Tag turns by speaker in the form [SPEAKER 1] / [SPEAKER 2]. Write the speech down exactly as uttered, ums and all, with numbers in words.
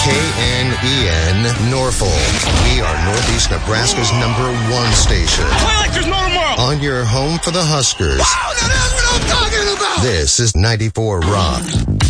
[SPEAKER 1] K N E N Norfolk. We are Northeast Nebraska's number one station.
[SPEAKER 2] Play like there's no tomorrow.
[SPEAKER 1] On your home for the Huskers.
[SPEAKER 2] Wow, that's what I'm talking about.
[SPEAKER 1] This is ninety-four Rock.